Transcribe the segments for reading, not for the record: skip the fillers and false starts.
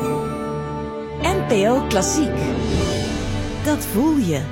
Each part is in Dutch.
NPO Klassiek. Dat voel je.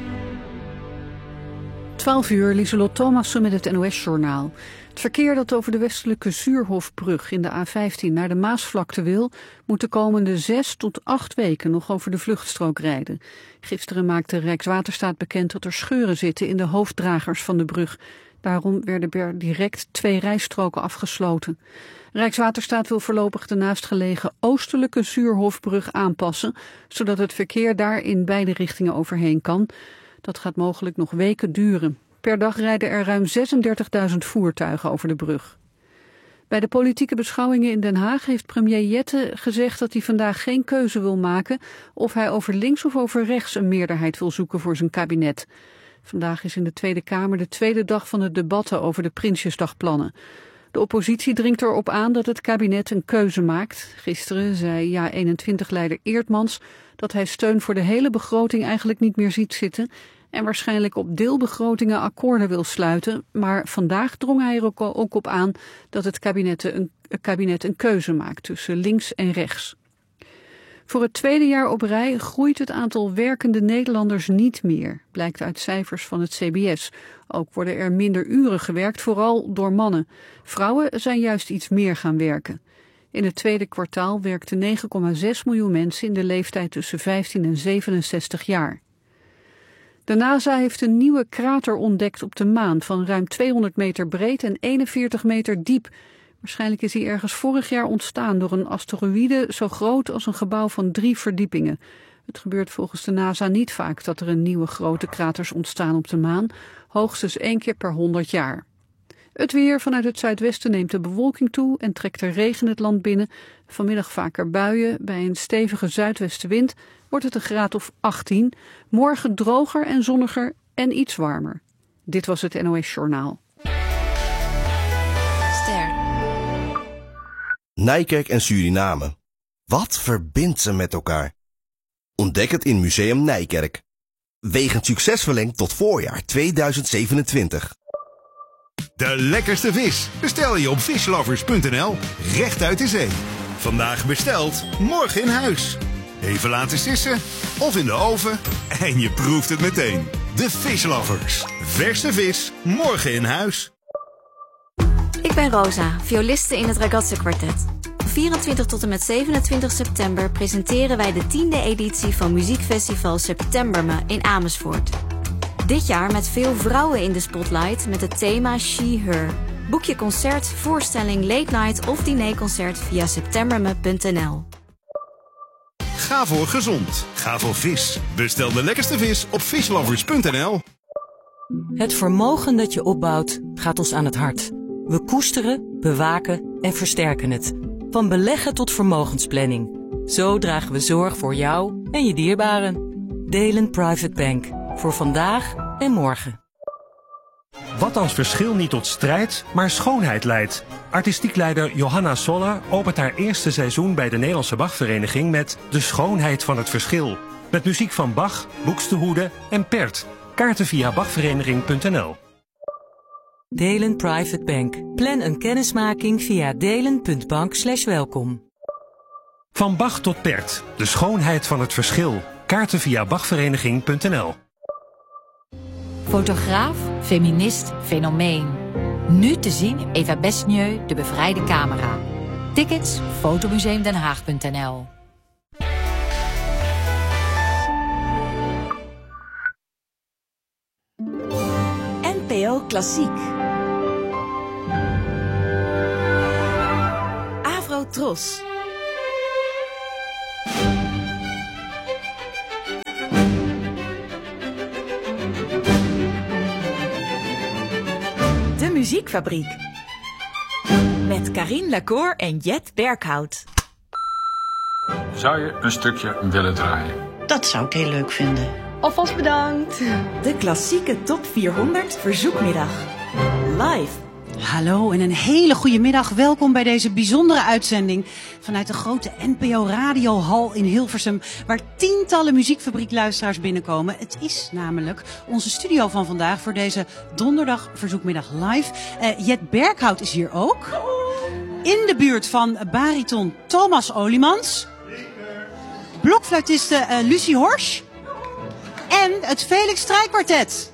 12 uur, Lieselot Thomassen met het NOS-journaal. Het verkeer dat over de westelijke Zuurhofbrug in de A15 naar de Maasvlakte wil, moet de komende 6 tot 8 weken nog over de vluchtstrook rijden. Gisteren maakte Rijkswaterstaat bekend dat er scheuren zitten in de hoofddragers van de brug. Daarom werden er direct 2 rijstroken afgesloten. Rijkswaterstaat wil voorlopig de naastgelegen oostelijke Zuurhofbrug aanpassen, zodat het verkeer daar in beide richtingen overheen kan. Dat gaat mogelijk nog weken duren. Per dag rijden er ruim 36.000 voertuigen over de brug. Bij de politieke beschouwingen in Den Haag heeft premier Jette gezegd dat hij vandaag geen keuze wil maken of hij over links of over rechts een meerderheid wil zoeken voor zijn kabinet. Vandaag is in de Tweede Kamer de tweede dag van de debatten over de Prinsjesdagplannen. De oppositie dringt erop aan dat het kabinet een keuze maakt. Gisteren zei JA21-leider Eertmans dat hij steun voor de hele begroting eigenlijk niet meer ziet zitten en waarschijnlijk op deelbegrotingen akkoorden wil sluiten. Maar vandaag drong hij er ook op aan dat het kabinet een keuze maakt tussen links en rechts. Voor het tweede jaar op rij groeit het aantal werkende Nederlanders niet meer, blijkt uit cijfers van het CBS. Ook worden er minder uren gewerkt, vooral door mannen. Vrouwen zijn juist iets meer gaan werken. In het tweede kwartaal werkten 9,6 miljoen mensen in de leeftijd tussen 15 en 67 jaar. De NASA heeft een nieuwe krater ontdekt op de maan van ruim 200 meter breed en 41 meter diep. Waarschijnlijk is hij ergens vorig jaar ontstaan door een asteroïde zo groot als een gebouw van 3 verdiepingen. Het gebeurt volgens de NASA niet vaak dat er een nieuwe grote kraters ontstaan op de maan, hoogstens 1 keer per 100 jaar. Het weer: vanuit het zuidwesten neemt de bewolking toe en trekt er regen het land binnen. Vanmiddag vaker buien. Bij een stevige zuidwestenwind wordt het een graad of 18. Morgen droger en zonniger en iets warmer. Dit was het NOS Journaal. Nijkerk en Suriname. Wat verbindt ze met elkaar? Ontdek het in Museum Nijkerk. Wegens succes verlengd tot voorjaar 2027. De lekkerste vis bestel je op fishlovers.nl, recht uit de zee. Vandaag besteld, morgen in huis. Even laten sissen of in de oven en je proeft het meteen. De Fishlovers. Verse vis, morgen in huis. Ik ben Rosa, violiste in het Ragazze Quartet. 24 tot en met 27 september presenteren wij de 10e editie van muziekfestival Septemberme in Amersfoort. Dit jaar met veel vrouwen in de spotlight met het thema She-Her. Boek je concert, voorstelling, late night of dinerconcert via septemberme.nl. Ga voor gezond. Ga voor vis. Bestel de lekkerste vis op fishlovers.nl. Het vermogen dat je opbouwt gaat ons aan het hart. We koesteren, bewaken en versterken het. Van beleggen tot vermogensplanning. Zo dragen we zorg voor jou en je dierbaren. Delen Private Bank. Voor vandaag en morgen. Wat als verschil niet tot strijd, maar schoonheid leidt? Artistiek leider Johanna Soller opent haar eerste seizoen bij de Nederlandse Bachvereniging met De Schoonheid van het Verschil. Met muziek van Bach, Buxtehude en Pärt. Kaarten via bachvereniging.nl. Delen Private Bank. Plan een kennismaking via delen.bank/welkom. Van Bach tot Pärt. De Schoonheid van het Verschil. Kaarten via bachvereniging.nl. Fotograaf, feminist, fenomeen. Nu te zien Eva Besnieu, De Bevrijde Camera. Tickets fotomuseumdenhaag.nl. NPO Klassiek. Avrotros. De Muziekfabriek. Met Karine Lacour en Jet Berkhout. Zou je een stukje willen draaien? Dat zou ik heel leuk vinden. Alvast bedankt. De klassieke top 400 verzoekmiddag. Live. Hallo en een hele goede middag. Welkom bij deze bijzondere uitzending vanuit de grote NPO Radiohal in Hilversum, waar tientallen muziekfabriekluisteraars binnenkomen. Het is namelijk onze studio van vandaag voor deze donderdag verzoekmiddag live. Jet Berkhout is hier ook. In de buurt van bariton Thomas Olimans. blokfluitiste Lucie Horsch en het Felix Strijkkwartet.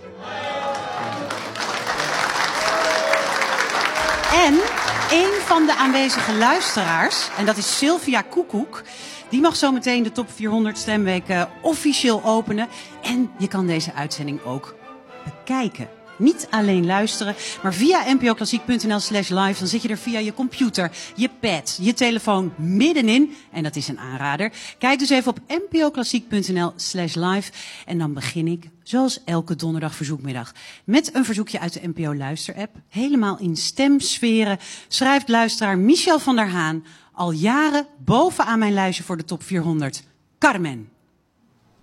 En een van de aanwezige luisteraars, en dat is Sylvia Koekoek, die mag zo meteen de Top 400 Stemweek officieel openen. En je kan deze uitzending ook bekijken. Niet alleen luisteren, maar via npoklassiek.nl/live. Dan zit je er via je computer, je pad, je telefoon middenin. En dat is een aanrader. Kijk dus even op npoklassiek.nl/live. En dan begin ik, zoals elke donderdag verzoekmiddag, met een verzoekje uit de NPO Luister-app. Helemaal in stemsferen schrijft luisteraar Michel van der Haan al jaren bovenaan mijn lijstje voor de Top 400. Carmen.